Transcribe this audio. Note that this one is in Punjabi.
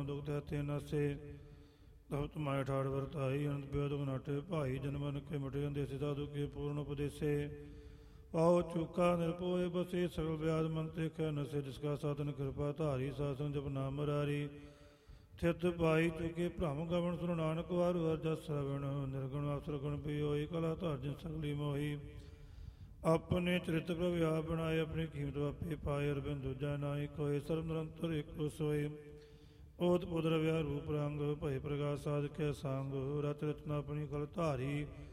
ਦੁਖ ਤੇ ਨਸੇ ਤਪਤ ਮਾਇ ਠਾੜ ਵਰਤਾਈ ਅਨੰਤ ਬੇਦ ਗੁਨਾਟੇ ਭਾਈ ਜਨਮਨ ਕੇ ਮਟੇ ਅੰਦੇਸੇ ਸਾਧੂ ਕੇ ਪੂਰਨ ਉਪਦੇਸੇ ਪਾਉ ਚੁਕਾ ਨਿਰਪੋਏ ਬਸੇ ਸਗਲ ਵਿਆਦ ਮਨ ਤੇ ਕਹਿ ਨਸੇ ਜਿਸਕਾ ਸਾਧਨ ਕਿਰਪਾ ਧਾਰੀ ਸਾਸਨ ਜਪ ਨਾਮ ਮਰਾਰੀ ਥਿਤ ਪਾਈ ਚੁਕੇ ਭ੍ਰਮ ਗਵਨ ਸੁਨ ਨਾਨਕ ਵਾਰੂ ਹਰ ਜਸ ਸਰਵਣ ਨਿਰਗੁਣ ਅਵਸਰ ਗੁਣ ਪਿਓਈ ਕਲਾ ਧਾਰ ਜਿਨ ਸਗਲੀ ਮੋਹੀ ਆਪਣੇ ਚਰਿਤ ਪ੍ਰਭ ਆਪ ਬਣਾਏ ਆਪਣੀ ਕੀਮਤ ਆਪੇ ਪਾਏ ਅਰਬਿੰਦ ਦੂਜਾ ਨਾਹੀ ਕੋਏ ਸਰਬ ਨਿਰੰਤਰ ਇੱਕੋ ਸੋਏ ਓਤ ਪੁੱਤਰ ਵਿਆਹ ਰੂਪ ਰੰਗ ਭਏ ਪ੍ਰਗਾਸ ਸਾਧ ਕੇ ਸੰਗ ਰਤ ਰਤਨਾ ਆਪਣੀ ਕਲ ਧਾਰੀ